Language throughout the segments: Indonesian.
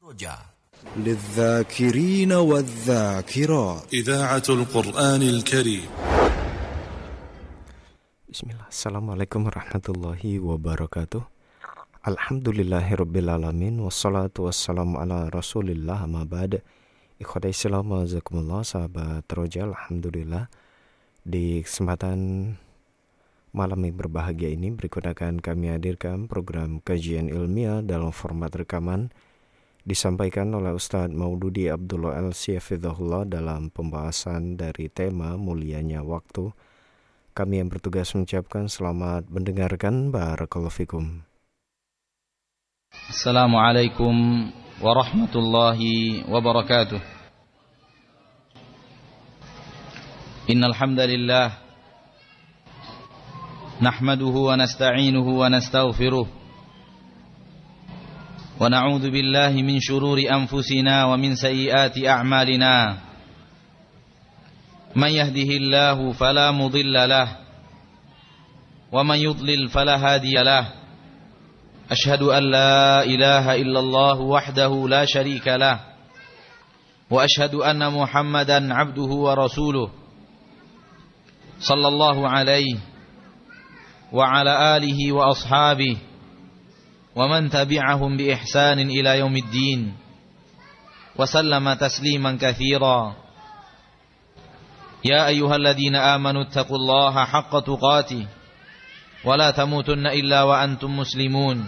Roja للذاكرين والذاكرات إذاعة القرآن الكريم. Bismillah. Assalamualaikum warahmatullahi wabarakatuh. Alhamdulillahirrabbilalamin. Wassalatu wassalamu ala rasulillah amma ba'd. Ikhwatai Islam wazakumullah, sahabat Roja. Alhamdulillah, di kesempatan malam yang berbahagia ini berikut akan kami hadirkan program kajian ilmiah dalam format rekaman, disampaikan oleh Ustadz Maududi Abdullah Al-Siyafidhahullah dalam pembahasan dari tema mulianya waktu. Kami yang bertugas mengucapkan selamat mendengarkan. Barakallahu fikum. Assalamualaikum warahmatullahi wabarakatuh. Innal hamdalillah nahmaduhu wa nasta'inuhu wa nastaghfiruh. ونعوذ بالله من شرور أنفسنا ومن سيئات أعمالنا من يهده الله فلا مضل له ومن يضلل فلا هادي له أشهد أن لا إله إلا الله وحده لا شريك له وأشهد أن محمدا عبده ورسوله صلى الله عليه وعلى آله وأصحابه ومن تبعهم بإحسان إلى يوم الدين وسلم تسليما كثيرا يا أيها الذين آمنوا اتقوا الله حق تقاته ولا تموتن إلا وأنتم مسلمون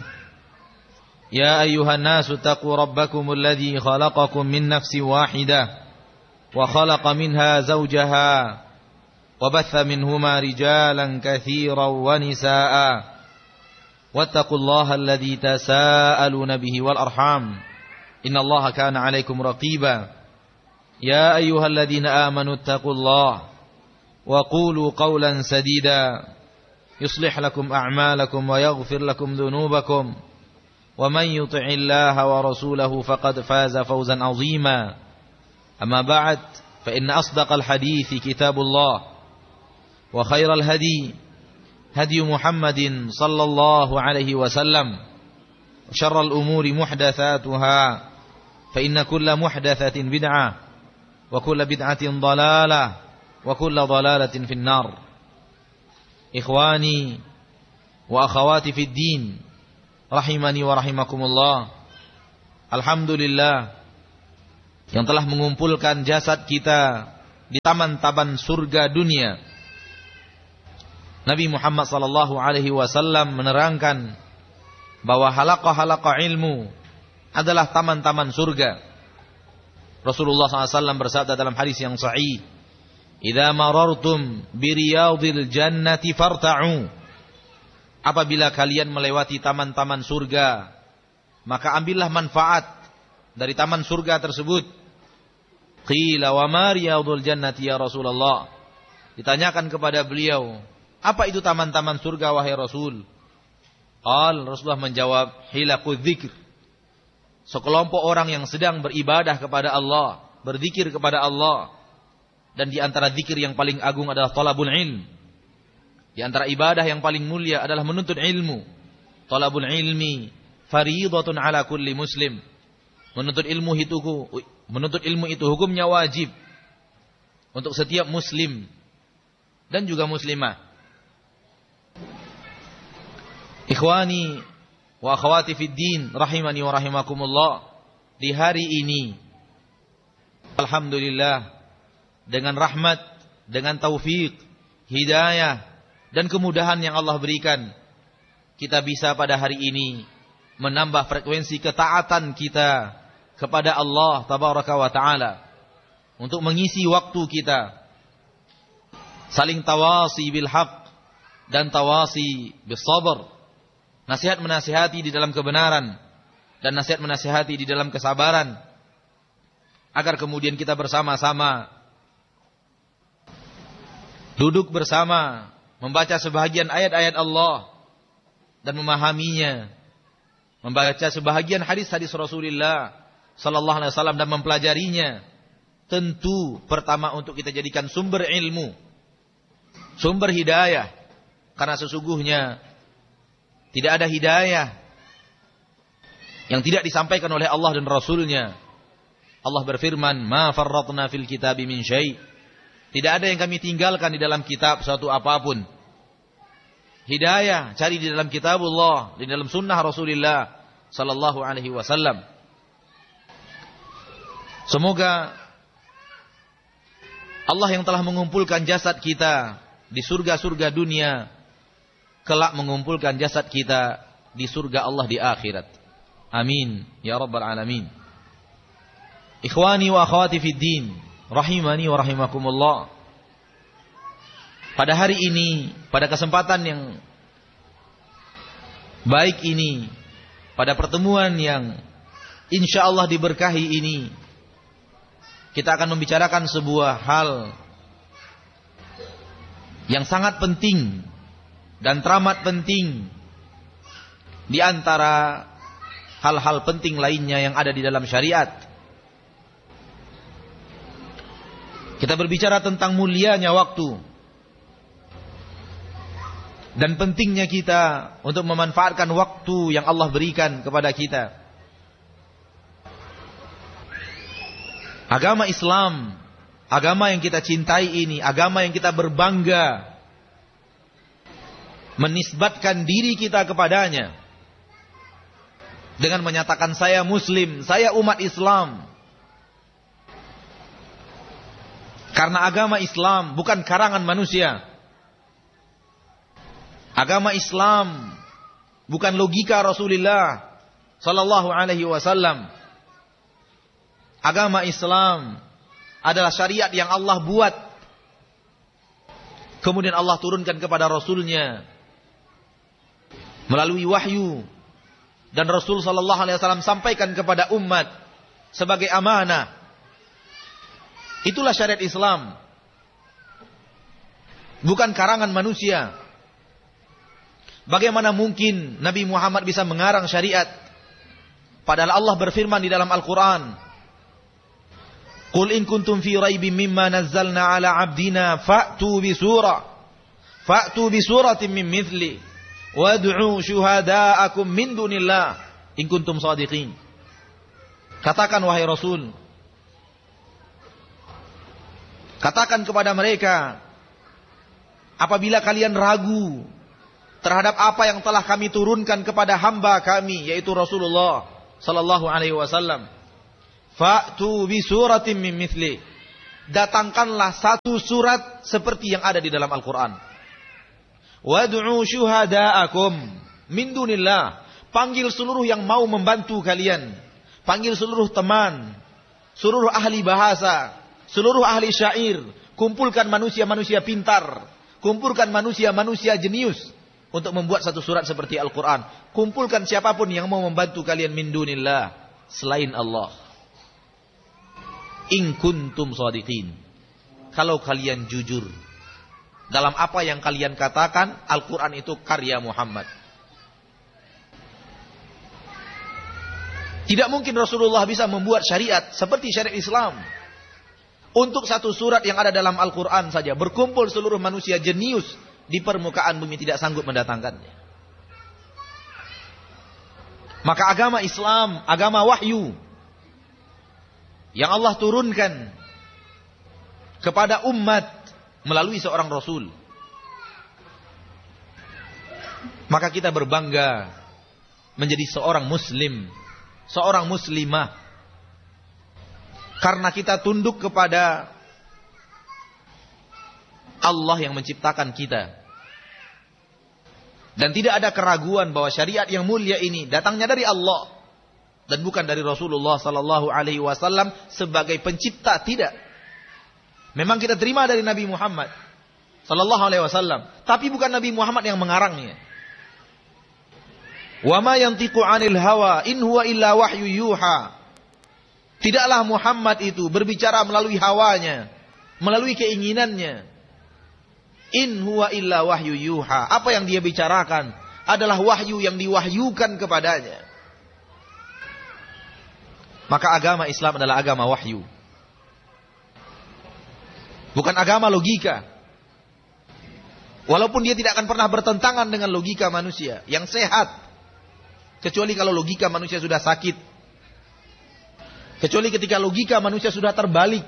يا أيها الناس اتقوا ربكم الذي خلقكم من نفس واحدة وخلق منها زوجها وبث منهما رجالا كثيرا ونساء واتقوا الله الذي تساءلون به والأرحام إن الله كان عليكم رقيبا يا أيها الذين آمنوا اتقوا الله وقولوا قولا سديدا يصلح لكم أعمالكم ويغفر لكم ذنوبكم ومن يطع الله ورسوله فقد فاز فوزا عظيما أما بعد فإن أصدق الحديث كتاب الله وخير الهدي هدي محمد صلى الله عليه وسلم وشر الأمور محدثاتها فإن كل محدثة بدعة وكل بدعة ضلالة وكل ضلالة في النار. إخواني وأخواتي في الدين rahimani wa rahimakumullah. Alhamdulillah yang telah mengumpulkan jasad kita di taman-taman surga dunia. Nabi Muhammad sallallahu alaihi wasallam menerangkan bahwa halaqah-halaqah ilmu adalah taman-taman surga. Rasulullah SAW bersabda dalam hadis yang sahih, "Idza marartum bi riyadil jannati farta'u." Apabila kalian melewati taman-taman surga, maka ambillah manfaat dari taman surga tersebut. Qila wa ma riyadul jannati ya Rasulullah? Ditanyakan kepada beliau, apa itu taman-taman surga wahai Rasul? Rasulullah menjawab, hilaqudz dzikr. Sekelompok orang yang sedang beribadah kepada Allah, berzikir kepada Allah. Dan di antara zikir yang paling agung adalah talabul ilm. Di antara ibadah yang paling mulia adalah menuntut ilmu. Talabul ilmi fariidatun ala kulli muslim. Menuntut ilmu itu hukumnya wajib untuk setiap muslim dan juga muslimah. Ikhwani wa akhwati fid din rahimani wa rahimakumullah, di hari ini alhamdulillah dengan rahmat, dengan taufik, hidayah dan kemudahan yang Allah berikan, kita bisa pada hari ini menambah frekuensi ketaatan kita kepada Allah tabaraka wa taala untuk mengisi waktu kita saling tawasi bil haq dan tawasi bis sabr. Nasihat menasihati di dalam kebenaran dan nasihat menasihati di dalam kesabaran, agar kemudian kita bersama-sama duduk bersama membaca sebahagian ayat-ayat Allah dan memahaminya, membaca sebahagian hadis-hadis Rasulullah sallallahu alaihi wasallam dan mempelajarinya. Tentu pertama untuk kita jadikan sumber ilmu, sumber hidayah, karena sesungguhnya tidak ada hidayah yang tidak disampaikan oleh Allah dan Rasul-Nya. Allah berfirman, "Ma farratna fil kitabi min syai'." Tidak ada yang kami tinggalkan di dalam kitab suatu apapun. Hidayah cari di dalam kitabullah, di dalam sunnah Rasulullah sallallahu alaihi wasallam. Semoga Allah yang telah mengumpulkan jasad kita di surga-surga dunia, kelak mengumpulkan jasad kita di surga Allah di akhirat. Amin ya rabbal alamin. Ikhwani wa akhwati fid din, rahimani wa rahimakumullah. Pada hari ini, pada kesempatan yang baik ini, pada pertemuan yang insyaallah diberkahi ini, kita akan membicarakan sebuah hal yang sangat penting dan teramat penting di antara hal-hal penting lainnya yang ada di dalam syariat. Kita berbicara tentang mulianya waktu dan pentingnya kita untuk memanfaatkan waktu yang Allah berikan kepada kita. Agama Islam, agama yang kita cintai ini, agama yang kita berbangga menisbatkan diri kita kepadanya dengan menyatakan saya muslim, saya umat Islam. Karena agama Islam bukan karangan manusia. Agama Islam bukan logika Rasulullah sallallahu alaihi wasallam. Agama Islam adalah syariat yang Allah buat, kemudian Allah turunkan kepada Rasul-Nya melalui wahyu, dan Rasul sallallahu alaihi wasallam sampaikan kepada umat sebagai amanah. Itulah syariat Islam, bukan karangan manusia. Bagaimana mungkin Nabi Muhammad bisa mengarang syariat, padahal Allah berfirman di dalam Al-Quran, "Qul in kuntum fi raibin mimma nazzalna ala abdina fa'tu bi suratin min mithli wad'u syuhada'akum min dunillah in kuntum shadiqin." Katakan wahai Rasul, katakan kepada mereka, apabila kalian ragu terhadap apa yang telah kami turunkan kepada hamba kami, yaitu Rasulullah sallallahu alaihi wasallam, fa'tu bi suratin min mithli, datangkanlah satu surat seperti yang ada di dalam Al-Quran. Wad'u syuhada'akum min dunillah, panggil seluruh yang mau membantu kalian, panggil seluruh teman, seluruh ahli bahasa, seluruh ahli syair, kumpulkan manusia-manusia pintar, kumpulkan manusia-manusia jenius untuk membuat satu surat seperti Al-Quran. Kumpulkan siapapun yang mau membantu kalian min dunillah, selain Allah. In kuntum shadiqin, kalau kalian jujur dalam apa yang kalian katakan, Al-Quran itu karya Muhammad. Tidak mungkin Rasulullah bisa membuat syariat seperti syariat Islam. Untuk satu surat yang ada dalam Al-Quran saja, berkumpul seluruh manusia jenius di permukaan bumi tidak sanggup mendatangkannya. Maka agama Islam, agama wahyu yang Allah turunkan kepada umat melalui seorang Rasul, maka kita berbangga menjadi seorang Muslim, seorang Muslimah, karena kita tunduk kepada Allah yang menciptakan kita. Dan tidak ada keraguan bahwa syariat yang mulia ini datangnya dari Allah dan bukan dari Rasulullah sallallahu alaihi wasallam sebagai pencipta, tidak. Memang kita terima dari Nabi Muhammad sallallahu alaihi wasallam, tapi bukan Nabi Muhammad yang mengarangnya. Wa ma yantiqu 'anil hawa in huwa illa wahyu yuha. Tidaklah Muhammad itu berbicara melalui hawanya, melalui keinginannya. In huwa illa wahyu yuha. Apa yang dia bicarakan adalah wahyu yang diwahyukan kepadanya. Maka agama Islam adalah agama wahyu, bukan agama logika. Walaupun dia tidak akan pernah bertentangan dengan logika manusia yang sehat. Kecuali kalau logika manusia sudah sakit. Kecuali ketika logika manusia sudah terbalik.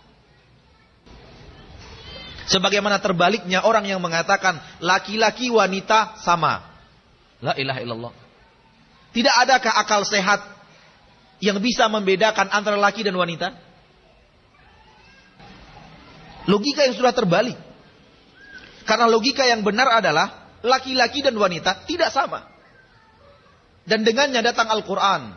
Sebagaimana terbaliknya orang yang mengatakan laki-laki wanita sama. La ilaha illallah. Tidak adakah akal sehat yang bisa membedakan antara laki dan wanita? Logika yang sudah terbalik. Karena logika yang benar adalah laki-laki dan wanita tidak sama. Dan dengannya datang Al-Quran.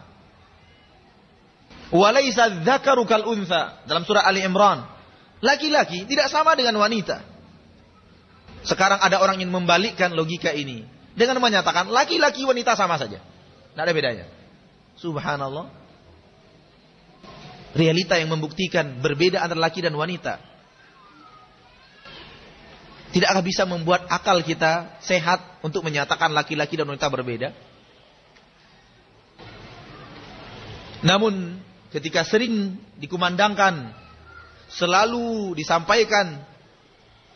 Walaysa dzakaru kal untha. Dalam surah Ali Imran. Laki-laki tidak sama dengan wanita. Sekarang ada orang yang membalikkan logika ini. Dengan menyatakan laki-laki wanita sama saja. Tidak ada bedanya. Subhanallah. Realita yang membuktikan berbeda antara laki dan wanita. Tidakkah bisa membuat akal kita sehat untuk menyatakan laki-laki dan wanita berbeda? Namun ketika sering dikumandangkan, selalu disampaikan